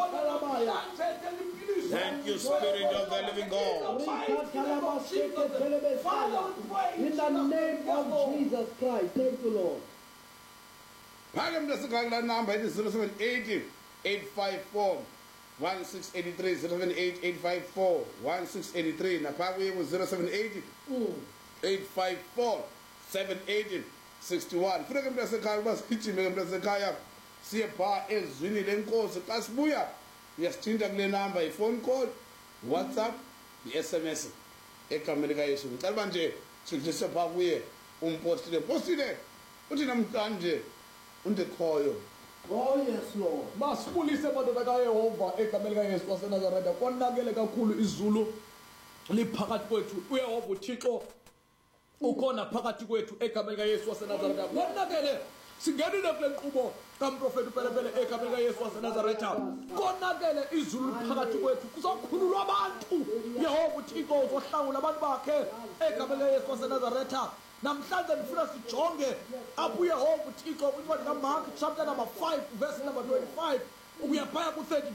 Thank you, Spirit of the living God. In the name of Jesus Christ. Thank you, Lord. Pagam the second number is 0780 854 1683 078 854 1683. Napagwe was 0780 854 780 61. Pagam the second was hitching the Sekaya. See a bar is winning Lenko, Kasbuya. Yes, change the number, a phone call, WhatsApp, the SMS. Ekamelika Talbanje, Successor Pagwe, posted. Put in Amtanje. Oh yes, Lord. Masipulise madoda kaYehova egameni kaYesu waseNazaretha konakele kakhulu izulu liphakathi kwethu uYehova uThixo ukhona phakathi kwethu egameni kaYesu waseNazaretha konakele singenile kule nkqubo kamprofeti upelepele egameni kaYesu waseNazaretha konakele izulu phakathi kwethu kuzokhululwa abantu Yehova uThixo uzohlangula abantu bakhe egameni kaYesu waseNazaretha. Namhlanje ndifuna sijonge apho uYehova uThixo kwincwadi kaMark chapter number 5 verse number 25 ukuya phaya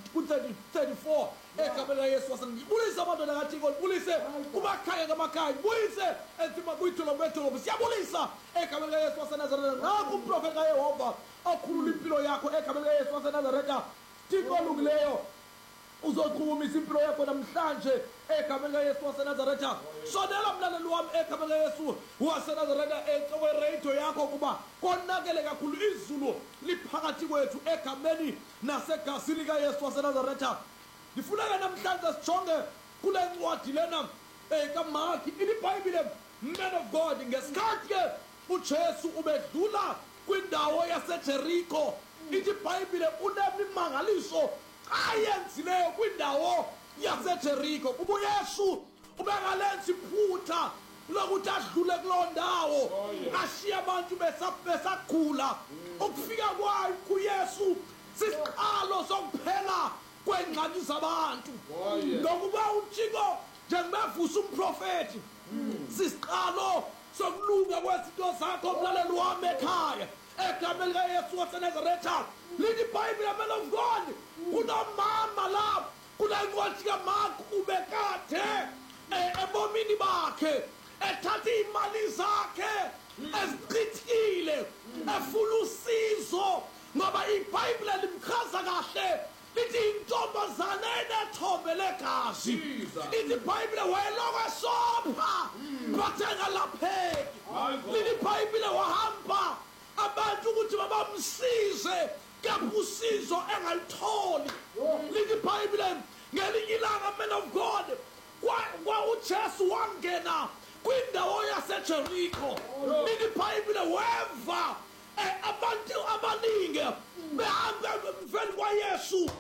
ku-34 egameni kaYesu waseNazaretha. Bulise amadoda kaThixo, bulise kumakhaya ngamakhaya, bulise enzima kwidolobho ngedolobho, siyabulisa egameni kaYesu waseNazaretha. Nanku umprofeti kaYehova okhulula impilo yakho egameni kaYesu waseNazaretha. Thixo olungileyo uzoqhumisa impilo yakho namhlanje egameni kaYesu waseNazaretha. Sonela mlaleli wami egameni kaYesu waseNazaretha eCowe yakho kuba konakele kakhulu izulu liphakathi kwethu egameni nasegazini kaYesu waseNazaretha. Ndifuna ke namhlanje sijonge kule ncwadi lena kaMark iBhayibhile, man of God, ngesikhathi ke uJesu ubedlula kwindawo yaseJeriko. iBhayibhile unemimangaliso ayenzileyo kwindawo yaseJeriko. Kuba uYesu ubekalenza iphutha lokuthi adlule kuloo ndawo ashiya abantu besagula. Ukufika kwayo kuYesu sisiqalo sokuphela kwengxaki zabantu. Ngokuba uThixo njengobevusa umprofeti sisiqalo sokulunga kwezinto zakho mlaleli wami ekhaya egameni kaYesu waseNazaretha. Lithi iBhayibhile, man of God, kunomama la kule ncwadi kaMark ubekade ebomini bakhe ethatha imali zakhe ezichithile efuna usizo ngoba iBhayibhile limchaza kahle lithi intombazane enethombe legazi. Lithi iBhayibhile wayelokhu esopha but engalapheki. Lithi iBhayibhile wahamba abantu ukuthi babamsize kapha usizo engalitholi. Lithi iBhayibhile ngelinye ilanga, man of God, kwa uJesu wangena kwindawo yaseJeriko. Lithi iBhayibhile weva abantu abaningi behamba emveni kwaYesu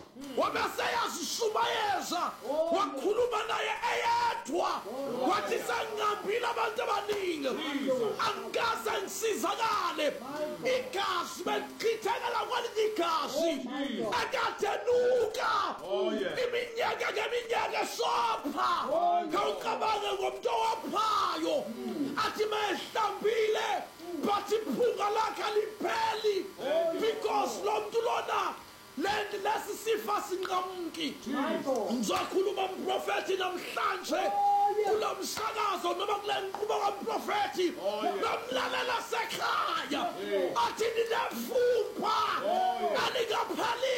wabeseyazishumayeza wakhuluma naye eyedwa wathi sengihambile abantu abaningi angikaze ngisizakale. Igazi belichithekela kwalinye igazi akadenuka iminyaka ngeminyaka esopha. Khawucabange ngomntu owaphayo athi mehlambile but iphunga lakhe alipheli because lo mntu lona lesi sifa sinqamuki. Ngizokhuluma umprofeti namhlanje kulo msakazo noma kule nkqubo kamprofeti nomlalela sekhaya athi ninefupha aningapheli